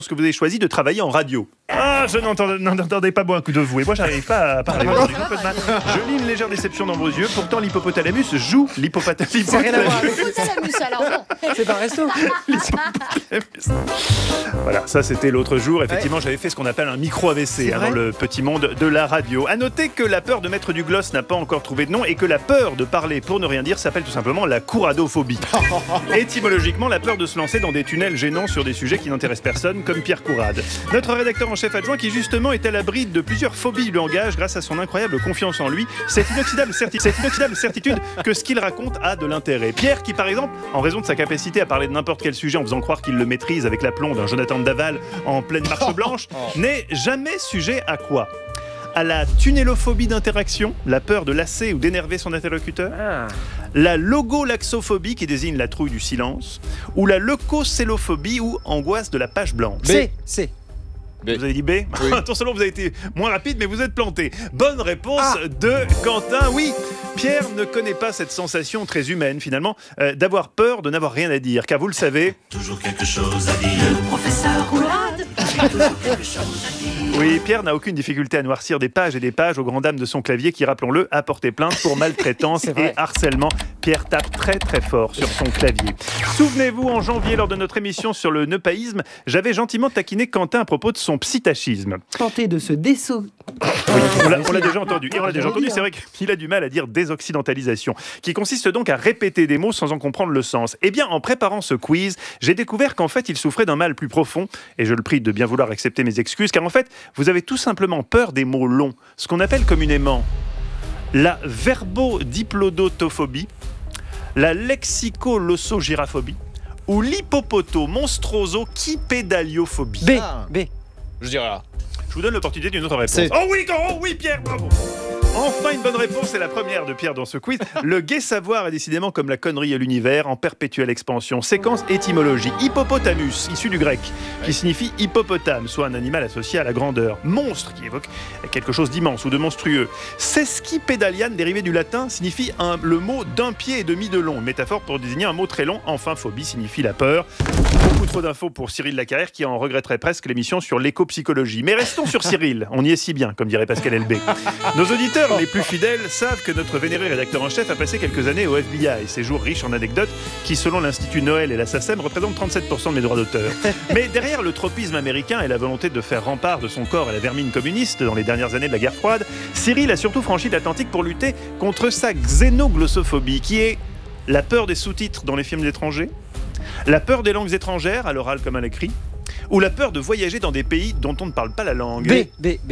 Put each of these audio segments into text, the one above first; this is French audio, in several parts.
que vous avez choisi de travailler en radio. Ah, je n'entendais pas beaucoup de vous. Et moi, j'arrive pas à parler. J'ai un peu de mal. Je lis une légère déception dans vos yeux. Pourtant, l'hypopothalamus joue l'hypopothalamus. Ça n'a rien à voir. L'hypopothalamus, alors bon. C'est pas un resto. Voilà, ça c'était l'autre jour. Effectivement, j'avais fait ce qu'on appelle un micro-AVC dans le petit monde de la radio. À noter que la peur de mettre du gloss n'a pas encore trouvé de nom et que la peur de parler pour ne rien dire s'appelle tout simplement la couradophobie. Étymologiquement, la peur de se lancer dans des tunnels gênants sur des sujets qui n'intéressent personne, comme Pierre Courade. Notre rédacteur en chef adjoint qui justement est à l'abri de plusieurs phobies du langage grâce à son incroyable confiance en lui, cette inoxydable certitude que ce qu'il raconte a de l'intérêt. Pierre qui par exemple, en raison de sa capacité à parler de n'importe quel sujet en faisant croire qu'il le maîtrise avec l'aplomb d'un Jonathan de Daval en pleine marche blanche, n'est jamais sujet à quoi ? À la tunnelophobie d'interaction, la peur de lasser ou d'énerver son interlocuteur, la logolaxophobie qui désigne la trouille du silence, ou la leucocélophobie ou angoisse de la page blanche. C. Vous avez dit B ? Oui. Attention, vous avez été moins rapide, mais vous êtes planté. Bonne réponse de Quentin. Oui, Pierre ne connaît pas cette sensation très humaine, finalement, d'avoir peur de n'avoir rien à dire. Car vous le savez... Toujours quelque chose à dire. Le professeur Courade. Oui, Pierre n'a aucune difficulté à noircir des pages et des pages aux grandes dames de son clavier qui, rappelons-le, a porté plainte pour maltraitance et harcèlement. Pierre tape très très fort sur son clavier. Souvenez-vous, en janvier, lors de notre émission sur le neupaïsme, j'avais gentiment taquiné Quentin à propos de son psittachisme. Tenter de se désso... Oui, on l'a déjà entendu. Et on l'a déjà entendu, c'est vrai qu'il a du mal à dire désoccidentalisation, qui consiste donc à répéter des mots sans en comprendre le sens. Eh bien, en préparant ce quiz, j'ai découvert qu'en fait, il souffrait d'un mal plus profond, et je le prie de bien vouloir accepter mes excuses, car en fait, vous avez tout simplement peur des mots longs, ce qu'on appelle communément la verbodiplodotophobie, la lexicolosogiraphobie, ou l'hippopoto-monstroso-quipédaliophobie. B. Je dirais là. Je vous donne l'opportunité d'une autre réponse. Oh oui, Pierre, bravo. Enfin, une bonne réponse, c'est la première de Pierre dans ce quiz. Le gai savoir est décidément comme la connerie à l'univers, en perpétuelle expansion. Séquence étymologie. Hippopotamus, issu du grec, qui signifie hippopotame, soit un animal associé à la grandeur. Monstre, qui évoque quelque chose d'immense ou de monstrueux. Sesquipédalian, dérivé du latin, signifie le mot d'un pied et demi de long. Une métaphore pour désigner un mot très long. Enfin, phobie signifie la peur. Beaucoup trop d'infos pour Cyril Lacarrière, qui en regretterait presque l'émission sur l'éco-psychologie. Mais restons sur Cyril. On y est si bien, comme dirait Pascal Elbé. Nos auditeurs les plus fidèles savent que notre vénéré rédacteur en chef a passé quelques années au FBI, séjour riche en anecdotes qui, selon l'Institut Noël et la SACEM, représentent 37% de mes droits d'auteur. Mais derrière le tropisme américain et la volonté de faire rempart de son corps à la vermine communiste dans les dernières années de la guerre froide, Cyril a surtout franchi l'Atlantique pour lutter contre sa xénoglossophobie, qui est la peur des sous-titres dans les films étrangers, la peur des langues étrangères, à l'oral comme à l'écrit, ou la peur de voyager dans des pays dont on ne parle pas la langue. B.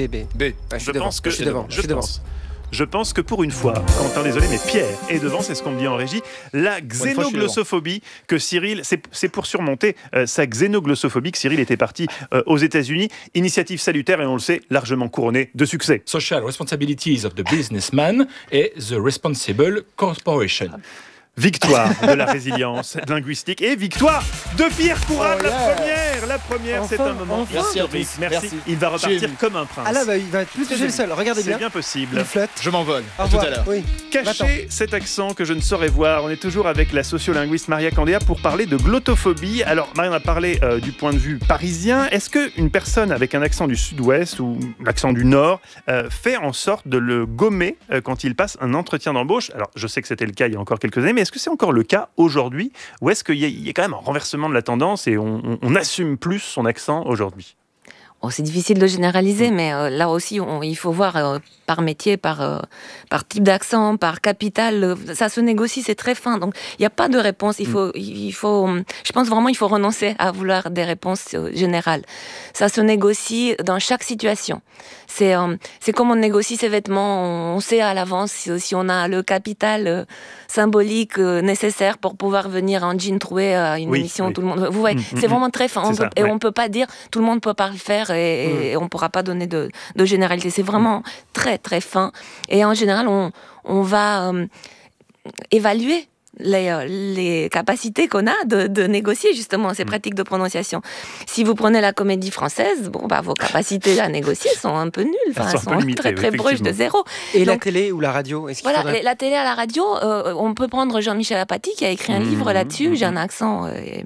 Je pense que pour une fois, Quentin, désolé, mais Pierre est devant, c'est ce qu'on me dit en régie, la xénoglossophobie que Cyril, c'est pour surmonter sa xénoglossophobie que Cyril était parti aux États-Unis. Initiative salutaire et on le sait, largement couronnée de succès. Social responsibilities of the businessman et the responsible corporation. Victoire de la résilience linguistique et victoire de Pierre Courade, la première, c'est un moment historique. Merci. Il va repartir comme un prince. Ah là, il va être plus touché le seul. Regardez bien. C'est bien possible. Il flotte. Je m'envole. Au Tout revoir. à l'heure. Oui. Cachez cet accent que je ne saurais voir. On est toujours avec la sociolinguiste Maria Candéa pour parler de glottophobie. Alors, Maria a parlé du point de vue parisien. Est-ce qu'une personne avec un accent du sud-ouest ou l'accent du nord fait en sorte de le gommer quand il passe un entretien d'embauche ? Alors, je sais que c'était le cas il y a encore quelques années, mais est-ce que c'est encore le cas aujourd'hui ? Ou est-ce qu'il y a quand même un renversement de la tendance et on assume plus son accent aujourd'hui ? C'est difficile de généraliser, mais là aussi, il faut voir par métier, par type d'accent, par capital. Ça se négocie, c'est très fin. Donc, il n'y a pas de réponse. Il faut, je pense vraiment, il faut renoncer à vouloir des réponses générales. Ça se négocie dans chaque situation. C'est comme on négocie ses vêtements. On sait à l'avance si on a le capital symbolique nécessaire pour pouvoir venir en jean troué à une émission. Tout le monde. Vous voyez, c'est vraiment très fin. On peut pas dire tout le monde peut pas le faire et on pourra pas donner de généralité. C'est vraiment très très fin. Et en général, on va évaluer les capacités qu'on a de négocier justement ces pratiques de prononciation. Si vous prenez la comédie française, vos capacités à négocier sont un peu nulles. Elles sont très très proches de zéro. Et donc, la télé ou la radio, est-ce qu'il faudrait... La télé à la radio, on peut prendre Jean-Michel Apathy qui a écrit un livre là-dessus. J'ai un accent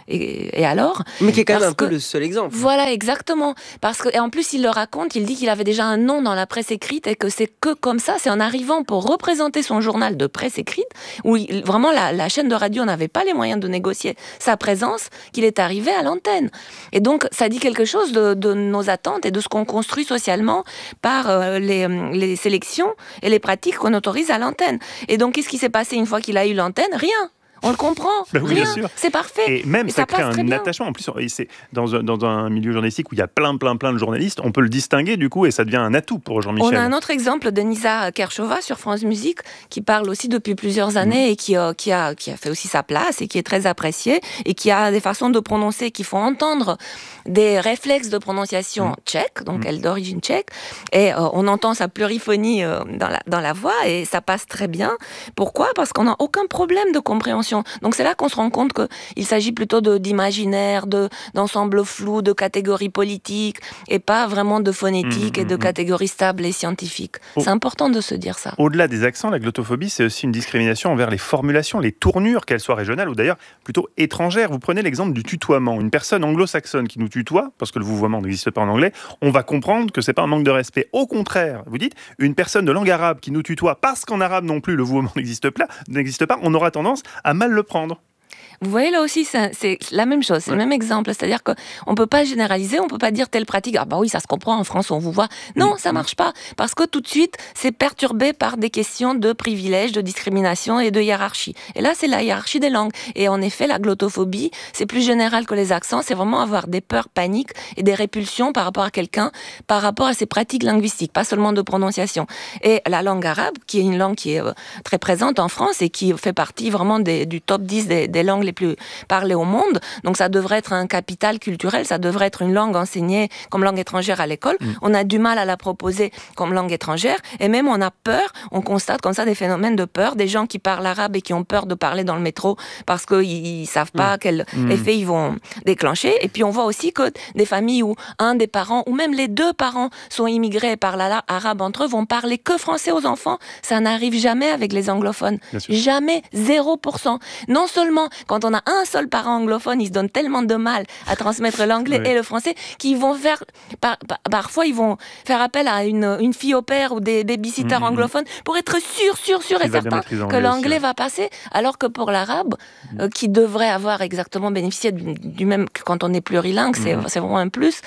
Et alors? Mais qui est quand même un peu le seul exemple. Voilà, exactement. Et en plus, il le raconte, il dit qu'il avait déjà un nom dans la presse écrite et que c'est que comme ça, c'est en arrivant pour représenter son journal de presse écrite, où vraiment la chaîne de radio n'avait pas les moyens de négocier sa présence, qu'il est arrivé à l'antenne. Et donc, ça dit quelque chose de nos attentes et de ce qu'on construit socialement par les sélections et les pratiques qu'on autorise à l'antenne. Et donc, qu'est-ce qui s'est passé une fois qu'il a eu l'antenne? Rien. On le comprend, oui, rien, bien sûr. C'est parfait. Et même ça crée un bien. attachement. En plus, c'est dans un milieu journalistique où il y a plein de journalistes, on peut le distinguer du coup et ça devient un atout pour Jean-Michel. On a un autre exemple de Nisa Kershova sur France Musique qui parle aussi depuis plusieurs années et qui a fait aussi sa place et qui est très appréciée et qui a des façons de prononcer qui font entendre des réflexes de prononciation tchèque, donc elle est d'origine tchèque, et on entend sa pluriphonie dans la voix et ça passe très bien. Pourquoi? Parce qu'on n'a aucun problème de compréhension. Donc c'est là qu'on se rend compte qu'il s'agit plutôt d'imaginaire, d'ensemble flou, de catégories politiques et pas vraiment de phonétique et de catégories stables et scientifiques. C'est important de se dire ça. Au-delà des accents, la glottophobie, c'est aussi une discrimination envers les formulations, les tournures, qu'elles soient régionales ou d'ailleurs plutôt étrangères. Vous prenez l'exemple du tutoiement. Une personne anglo-saxonne qui nous tutoie, parce que le vouvoiement n'existe pas en anglais, on va comprendre que c'est pas un manque de respect. Au contraire, vous dites, une personne de langue arabe qui nous tutoie parce qu'en arabe non plus le vouvoiement n'existe pas, on aura tendance à mal le prendre. Vous voyez, là aussi, c'est la même chose, c'est le même exemple. C'est-à-dire qu'on ne peut pas généraliser, on ne peut pas dire telle pratique, ah bah oui, ça se comprend, en France, on vous voit. Non, ça ne marche pas, parce que tout de suite, c'est perturbé par des questions de privilèges, de discrimination et de hiérarchie. Et là, c'est la hiérarchie des langues. Et en effet, la glottophobie, c'est plus général que les accents, c'est vraiment avoir des peurs, paniques et des répulsions par rapport à quelqu'un, par rapport à ses pratiques linguistiques, pas seulement de prononciation. Et la langue arabe, qui est une langue qui est très présente en France et qui fait partie vraiment du top 10 des langues les plus parlées au monde. Donc ça devrait être un capital culturel, ça devrait être une langue enseignée comme langue étrangère à l'école. On a du mal à la proposer comme langue étrangère et même on a peur, on constate comme ça des phénomènes de peur, des gens qui parlent arabe et qui ont peur de parler dans le métro parce qu'ils ne savent pas quel effet ils vont déclencher. Et puis on voit aussi que des familles où un des parents ou même les deux parents sont immigrés et parlent arabe entre eux vont parler que français aux enfants. Ça n'arrive jamais avec les anglophones. Jamais, 0%. Non seulement quand on a un seul parent anglophone, ils se donnent tellement de mal à transmettre l'anglais et le français qu'ils vont faire, parfois ils vont faire appel à une fille au père ou des babysitters anglophones pour être sûr et certain que l'anglais va passer, alors que pour l'arabe, qui devrait avoir exactement bénéficié du même quand on est plurilingue, c'est vraiment un plus.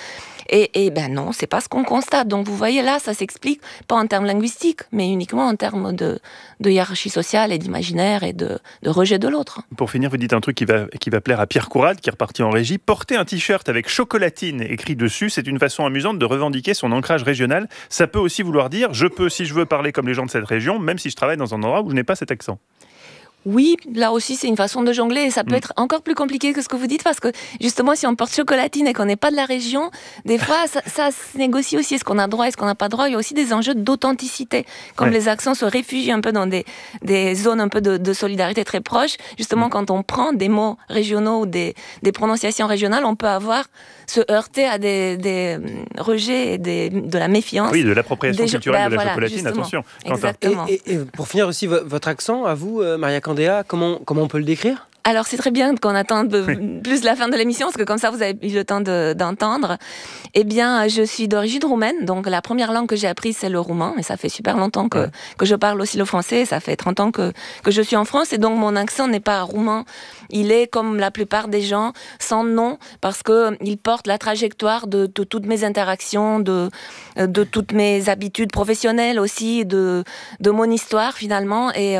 Et ben non, c'est pas ce qu'on constate. Donc vous voyez là, ça s'explique pas en termes linguistiques, mais uniquement en termes de hiérarchie sociale et d'imaginaire et de rejet de l'autre. Pour finir, vous dites un truc qui va plaire à Pierre Courade, qui est reparti en régie. Porter un t-shirt avec chocolatine écrit dessus, c'est une façon amusante de revendiquer son ancrage régional. Ça peut aussi vouloir dire, je peux, si je veux, parler comme les gens de cette région, même si je travaille dans un endroit où je n'ai pas cet accent. Oui, là aussi, c'est une façon de jongler et ça peut être encore plus compliqué que ce que vous dites parce que, justement, si on porte chocolatine et qu'on n'est pas de la région, des fois, ça se négocie aussi. Est-ce qu'on a droit, est-ce qu'on n'a pas droit? Il y a aussi des enjeux d'authenticité. Comme les accents se réfugient un peu dans des zones un peu de solidarité très proches, justement, quand on prend des mots régionaux ou des prononciations régionales, on peut se heurter à des rejets et de la méfiance. Oui, de l'appropriation culturelle de la chocolatine, justement. Attention. Exactement. Et pour finir aussi, votre accent, à vous, Maria Candéa, comment on peut le décrire? Alors, c'est très bien qu'on attende plus la fin de l'émission, parce que comme ça, vous avez eu le temps d'entendre. Eh bien, je suis d'origine roumaine, donc la première langue que j'ai apprise, c'est le roumain, et ça fait super longtemps que je parle aussi le français, ça fait 30 ans que je suis en France, et donc mon accent n'est pas roumain. Il est, comme la plupart des gens, sans nom, parce qu'il porte la trajectoire de toutes mes interactions, de toutes mes habitudes professionnelles aussi, de mon histoire, finalement, et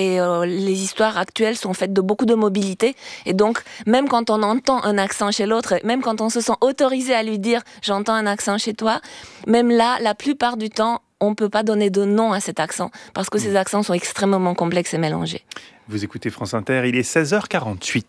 les histoires actuelles sont faites de beaucoup de mobilité. Et donc, même quand on entend un accent chez l'autre, même quand on se sent autorisé à lui dire « j'entends un accent chez toi », même là, la plupart du temps, on ne peut pas donner de nom à cet accent, parce que ces accents sont extrêmement complexes et mélangés. Vous écoutez France Inter, il est 16h48.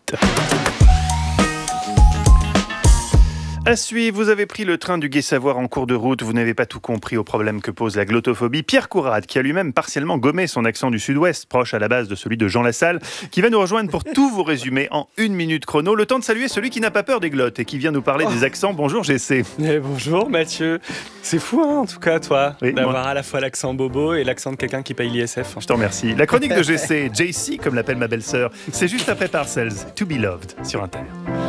À suivre, vous avez pris le train du Gai Savoir en cours de route, vous n'avez pas tout compris au problème que pose la glottophobie. Pierre Courade, qui a lui-même partiellement gommé son accent du sud-ouest, proche à la base de celui de Jean Lassalle, qui va nous rejoindre pour tout vous résumer en 1 minute chrono. Le temps de saluer celui qui n'a pas peur des glottes et qui vient nous parler des accents. Bonjour GC. Bonjour Mathieu. C'est fou en tout cas toi, d'avoir à la fois l'accent bobo et l'accent de quelqu'un qui paye l'ISF. Je te remercie. La chronique de GC, JC comme l'appelle ma belle-sœur, c'est juste après Parcells, To Be Loved sur Inter.